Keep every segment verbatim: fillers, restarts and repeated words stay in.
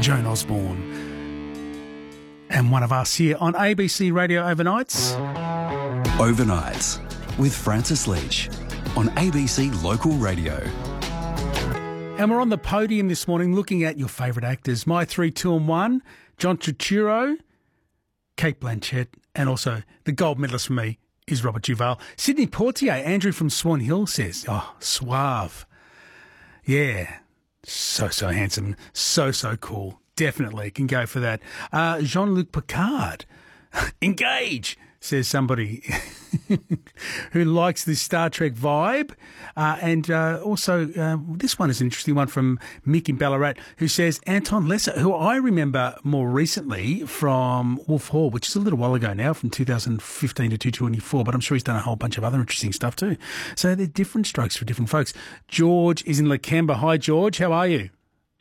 Joan Osborne. And one of us here on A B C Radio Overnights. Overnights with Francis Leach on A B C Local Radio. And we're on the podium this morning looking at your favourite actors. My three, two and one, John Turturro, Cate Blanchett, and also the gold medalist for me is Robert Duvall. Sidney Poitier, Andrew from Swan Hill says, oh, suave. Yeah, so, so handsome, so, so cool. Definitely can go for that. Uh, Jean-Luc Picard, engage, says somebody who likes this Star Trek vibe. Uh, and uh, also, uh, this one is an interesting one from Mick in Ballarat, who says Anton Lesser, who I remember more recently from Wolf Hall, which is a little while ago now, from two thousand fifteen to two thousand twenty-four, but I'm sure he's done a whole bunch of other interesting stuff too. So they're different strokes for different folks. George is in Lakemba. Hi, George. How are you?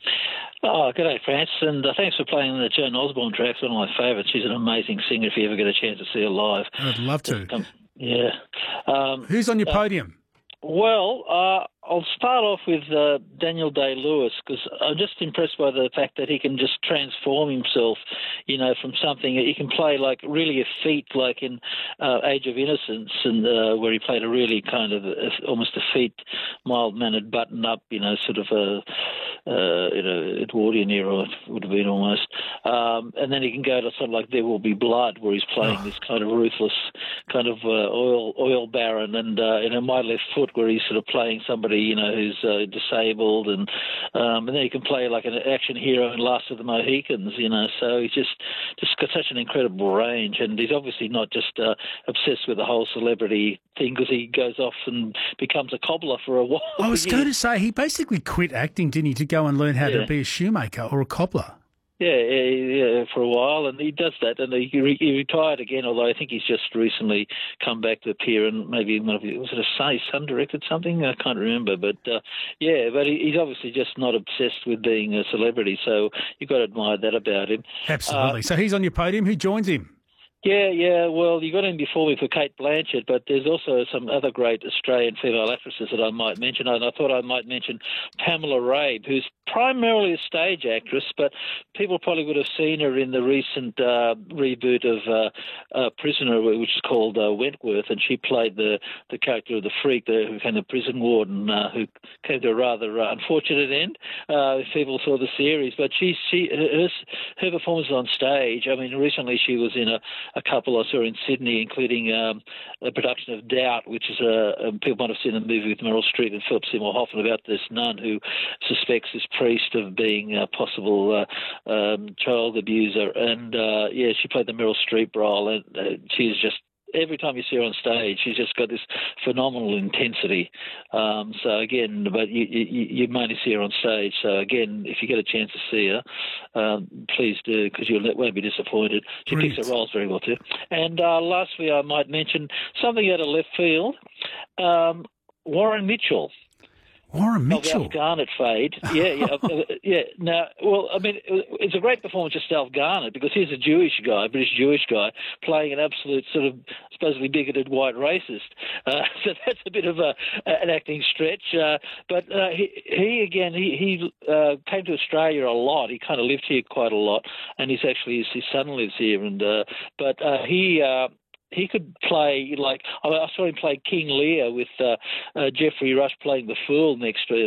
Oh, good day, France, and uh, thanks for playing the Joan Osborne tracks, one of my favourites. She's an amazing singer if you ever get a chance to see her live. I'd love to. Um, yeah. Um, Who's on your uh, podium? Well, uh, I'll start off with uh, Daniel Day-Lewis, because I'm just impressed by the fact that he can just transform himself, you know, from something he can play like really a feat, like in uh, Age of Innocence, and uh, where he played a really kind of a, almost a feat, mild-mannered, button-up, you know, sort of a uh, you know Edwardian era would have been almost, um, and then he can go to something like There Will Be Blood, where he's playing oh. this kind of ruthless kind of uh, oil oil baron, and uh, in a My Left Foot, where he's sort of playing somebody, you know, who's uh, disabled, and um, and then he can play like an action hero in Last of the Mohicans, you know. So he's just just got such an incredible range, and he's obviously not just uh, obsessed with the whole celebrity thing, because he goes off and becomes a cobbler for a while. I was going to say, he basically quit acting, didn't he, to go and learn how yeah. to be a shoemaker or a cobbler. Yeah, yeah, yeah, for a while, and he does that, and he, re- he retired again. Although I think he's just recently come back to appear, and maybe was it a say son directed something? I can't remember, but uh, yeah, but he, he's obviously just not obsessed with being a celebrity. So you've got to admire that about him. Absolutely. Uh, so he's on your podium. Who joins him? Yeah, yeah. Well, you got in before me for Cate Blanchett, but there's also some other great Australian female actresses that I might mention. And I thought I might mention Pamela Rabe, who's primarily a stage actress, but people probably would have seen her in the recent uh, reboot of uh, uh, Prisoner, which is called uh, Wentworth, and she played the, the character of the freak, the, who became the prison warden, uh, who came to a rather uh, unfortunate end. Uh, if people saw the series, but she, she, her, her performance on stage. I mean, recently she was in a a couple I saw in Sydney, including um, a production of Doubt, which is a, a people might have seen a movie with Meryl Streep and Philip Seymour Hoffman about this nun who suspects this priest of being a possible uh, um, child abuser, and uh, yeah, she played the Meryl Streep role, and uh, she's just. Every time you see her on stage, she's just got this phenomenal intensity. Um, so again, but you, you, you mainly see her on stage. So again, if you get a chance to see her, um, please do, because you won't be disappointed. She Brilliant. picks her roles very well too. And uh, lastly, I might mention something out of left field. Um, Warren Mitchell. Warren Mitchell. Of Alf Garnett fade. Yeah, yeah, yeah. Now, well, I mean, it's a great performance of Alf Garnett, because he's a Jewish guy, British Jewish guy, playing an absolute sort of supposedly bigoted white racist. Uh, so that's a bit of a, an acting stretch. Uh, but uh, he, he, again, he, he uh, came to Australia a lot. He kind of lived here quite a lot, and he's actually, his, his son lives here. And uh, But uh, he... Uh, He could play, like, I saw him play King Lear with uh, uh, Geoffrey Rush playing the fool next to